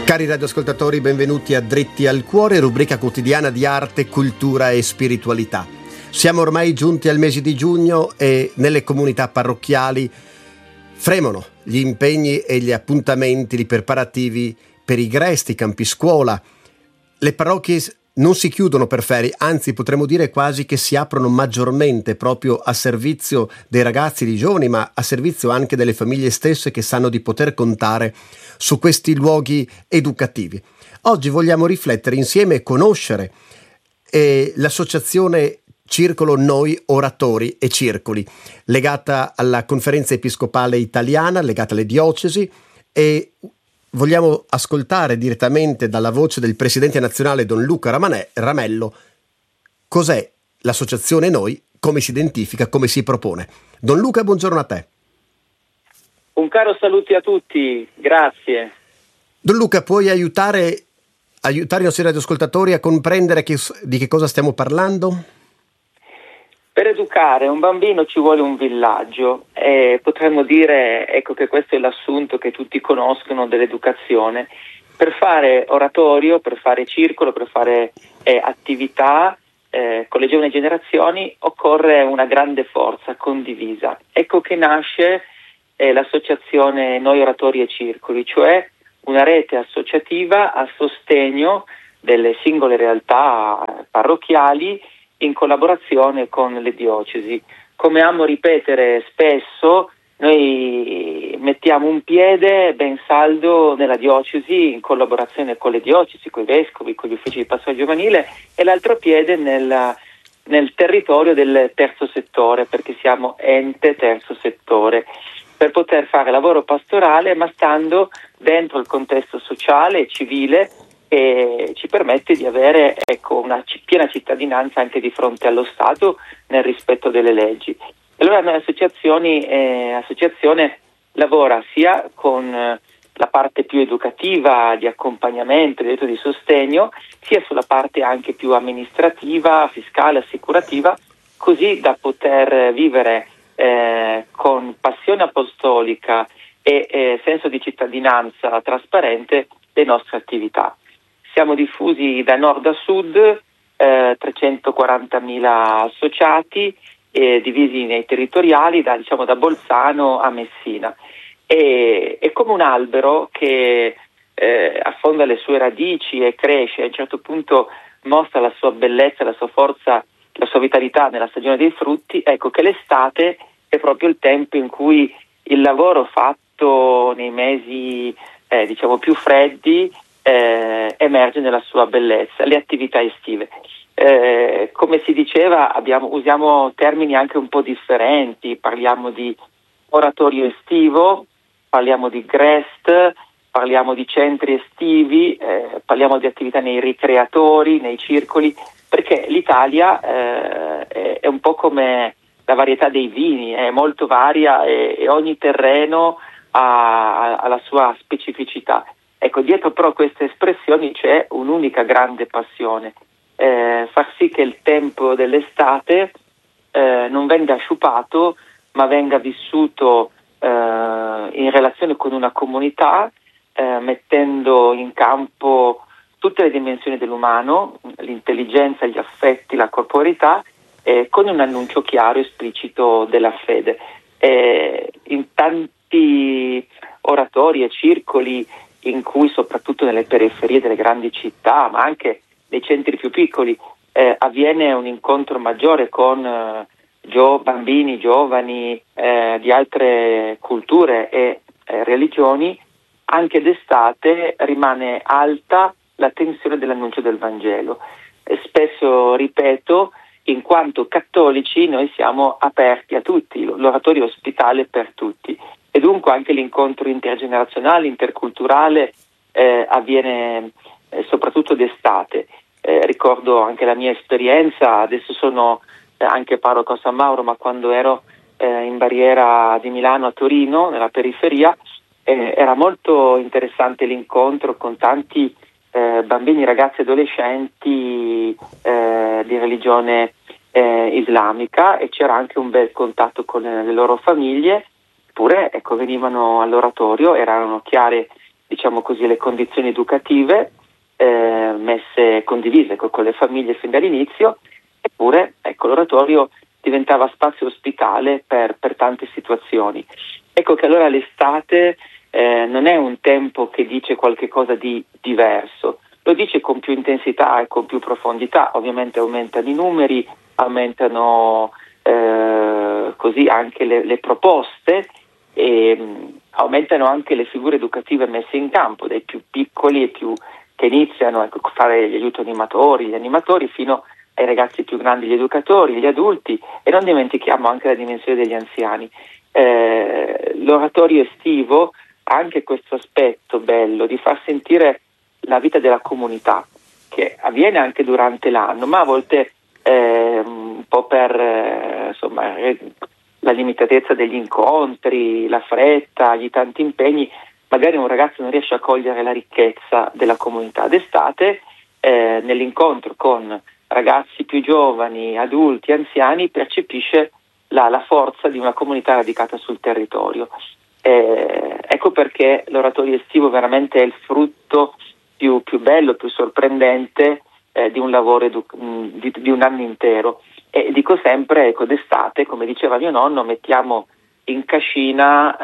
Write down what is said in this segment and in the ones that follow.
Cari radioascoltatori, benvenuti a Dritti al Cuore, rubrica quotidiana di arte, cultura e spiritualità. Siamo ormai giunti al mese di giugno e nelle comunità parrocchiali fremono gli impegni e gli appuntamenti, i preparativi per i Gresti, i campi scuola. Le parrocchie non si chiudono per ferie, anzi potremmo dire quasi che si aprono maggiormente proprio a servizio dei ragazzi, dei giovani, ma a servizio anche delle famiglie stesse che sanno di poter contare su questi luoghi educativi. Oggi vogliamo riflettere insieme e conoscere l'associazione Circolo Noi Oratori e Circoli, legata alla Conferenza Episcopale Italiana, legata alle diocesi, e vogliamo ascoltare direttamente dalla voce del presidente nazionale Don Luca Ramello cos'è l'associazione Noi, come si identifica, come si propone. Don Luca, buongiorno a te. Un caro saluto a tutti, grazie. Don Luca, puoi aiutare i nostri radioascoltatori a comprendere di che cosa stiamo parlando? Per educare un bambino ci vuole un villaggio e potremmo dire che questo è l'assunto che tutti conoscono dell'educazione. Per fare oratorio, per fare circolo, per fare attività con le giovani generazioni occorre una grande forza condivisa. Ecco che nasce l'associazione Noi Oratori e Circoli, cioè una rete associativa a sostegno delle singole realtà parrocchiali in collaborazione con le diocesi. Come amo ripetere spesso, noi mettiamo un piede ben saldo nella diocesi in collaborazione con le diocesi, con i vescovi, con gli uffici di pastorazione giovanile, e l'altro piede nel territorio del terzo settore, perché siamo ente terzo settore, per poter fare lavoro pastorale ma stando dentro il contesto sociale e civile che ci permette di avere una piena cittadinanza anche di fronte allo Stato nel rispetto delle leggi. Allora noi associazione lavora sia con la parte più educativa, di accompagnamento, di sostegno, sia sulla parte anche più amministrativa, fiscale, assicurativa, così da poter vivere con passione apostolica e senso di cittadinanza trasparente le nostre attività. Siamo diffusi da nord a sud, 340.000 associati, divisi nei territoriali da Bolzano a Messina. È come un albero che affonda le sue radici e cresce, a un certo punto mostra la sua bellezza, la sua forza, la sua vitalità nella stagione dei frutti. Ecco che l'estate è proprio il tempo in cui il lavoro fatto nei mesi più freddi emerge nella sua bellezza, le attività estive. Come si diceva, usiamo termini anche un po' differenti, parliamo di oratorio estivo, parliamo di Grest, parliamo di centri estivi, parliamo di attività nei ricreatori, nei circoli, perché l'Italia è un po' come la varietà dei vini, è molto varia e ogni terreno ha la sua specificità. Ecco, dietro però queste espressioni c'è un'unica grande passione, far sì che il tempo dell'estate non venga sciupato, ma venga vissuto in relazione con una comunità, mettendo in campo tutte le dimensioni dell'umano, l'intelligenza, gli affetti, la corporeità, con un annuncio chiaro e esplicito della fede. In tanti oratori e circoli in cui soprattutto nelle periferie delle grandi città, ma anche nei centri più piccoli, avviene un incontro maggiore con bambini, giovani di altre culture e religioni, anche d'estate rimane alta la tensione dell'annuncio del Vangelo. Spesso ripeto, in quanto cattolici noi siamo aperti a tutti, l'oratorio è ospitale per tutti. E dunque anche l'incontro intergenerazionale, interculturale avviene soprattutto d'estate. Ricordo anche la mia esperienza, adesso sono anche parroco a San Mauro, ma quando ero in barriera di Milano a Torino, nella periferia, era molto interessante l'incontro con tanti bambini, ragazzi e adolescenti di religione islamica, e c'era anche un bel contatto con le loro famiglie. Eppure venivano all'oratorio, erano chiare diciamo così, le condizioni educative condivise con le famiglie fin dall'inizio, eppure ecco, l'oratorio diventava spazio ospitale per tante situazioni. Ecco che allora l'estate non è un tempo che dice qualche cosa di diverso, lo dice con più intensità e con più profondità. Ovviamente aumentano i numeri, aumentano così anche le proposte, e aumentano anche le figure educative messe in campo, dai più piccoli e più che iniziano a fare gli aiuto animatori, gli animatori, fino ai ragazzi più grandi, gli educatori, gli adulti, e non dimentichiamo anche la dimensione degli anziani. L'oratorio estivo ha anche questo aspetto bello di far sentire la vita della comunità, che avviene anche durante l'anno, ma a volte un po' per la limitatezza degli incontri, la fretta, gli tanti impegni, magari un ragazzo non riesce a cogliere la ricchezza della comunità. D'estate, nell'incontro con ragazzi più giovani, adulti, anziani, percepisce la forza di una comunità radicata sul territorio. Ecco perché l'oratorio estivo veramente è il frutto più bello, più sorprendente di un lavoro di un anno intero. E dico sempre, ecco, d'estate, come diceva mio nonno, mettiamo in cascina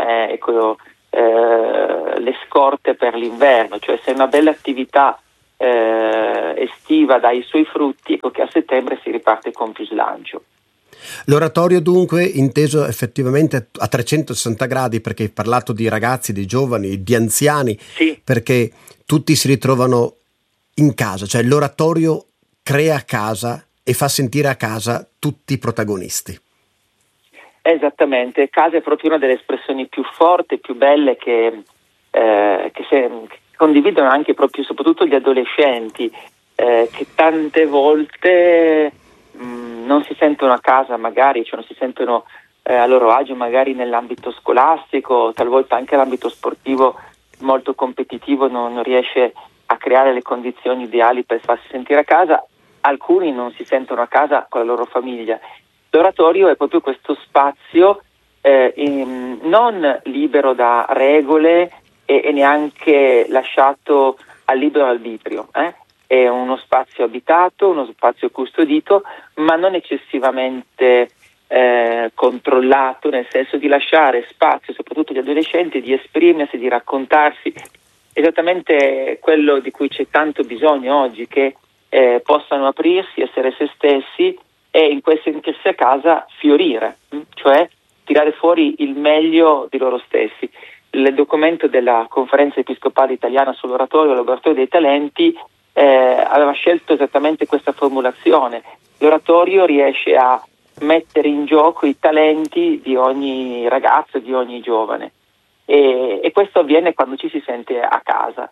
le scorte per l'inverno, cioè se una bella attività estiva dà i suoi frutti, ecco che a settembre si riparte con più slancio. L'oratorio dunque inteso effettivamente a 360 gradi, perché hai parlato di ragazzi, di giovani, di anziani, sì, perché tutti si ritrovano in casa, cioè l'oratorio crea casa e fa sentire a casa tutti i protagonisti. Esattamente, casa è proprio una delle espressioni più forti, più belle che condividono anche proprio soprattutto gli adolescenti, che tante volte non si sentono a casa, magari, cioè non si sentono a loro agio magari nell'ambito scolastico, talvolta anche l'ambito sportivo molto competitivo non riesce a creare le condizioni ideali per farsi sentire a casa. Alcuni non si sentono a casa con la loro famiglia. L'oratorio è proprio questo spazio non libero da regole e neanche lasciato al libero arbitrio. È uno spazio abitato, uno spazio custodito, ma non eccessivamente controllato, nel senso di lasciare spazio soprattutto agli adolescenti di esprimersi, di raccontarsi, esattamente quello di cui c'è tanto bisogno oggi, che possano aprirsi, essere se stessi e in quel sentirsi a casa fiorire, cioè tirare fuori il meglio di loro stessi. Il documento della Conferenza Episcopale Italiana sull'oratorio, Laboratorio dei Talenti, aveva scelto esattamente questa formulazione. L'oratorio riesce a mettere in gioco i talenti di ogni ragazzo, di ogni giovane, e questo avviene quando ci si sente a casa.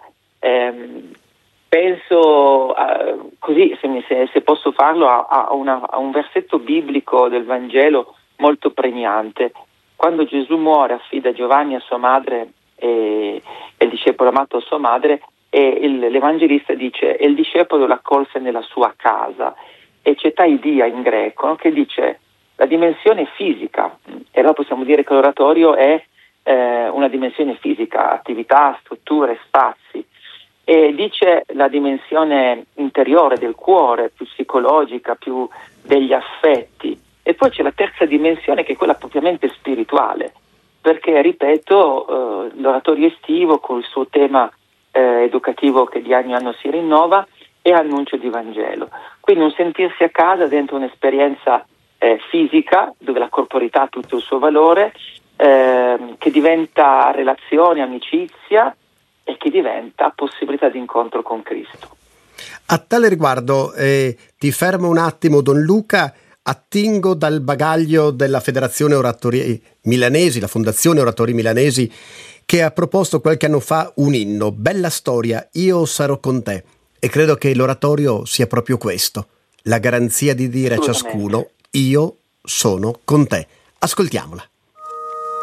Penso così, se posso farlo, a un versetto biblico del Vangelo molto pregnante. Quando Gesù muore, affida Giovanni a sua madre e il discepolo amato a sua madre, e l'Evangelista dice: e il discepolo l'accolse nella sua casa, e c'è taidia in greco, no? Che dice la dimensione fisica, e allora possiamo dire che l'oratorio è una dimensione fisica, attività, strutture, spazi, e dice la dimensione interiore del cuore, più psicologica, più degli affetti, e poi c'è la terza dimensione che è quella propriamente spirituale, perché ripeto, l'oratorio estivo con il suo tema educativo che di anno in anno si rinnova è annuncio di Vangelo, quindi un sentirsi a casa dentro un'esperienza fisica dove la corporità ha tutto il suo valore, che diventa relazione, amicizia e che diventa possibilità di incontro con Cristo. A tale riguardo ti fermo un attimo, Don Luca. Attingo dal bagaglio della Federazione Oratori Milanesi, la Fondazione Oratori Milanesi, che ha proposto qualche anno fa un inno, Bella storia, io sarò con te, e credo che l'oratorio sia proprio questo, la garanzia di dire a ciascuno: io sono con te. Ascoltiamola.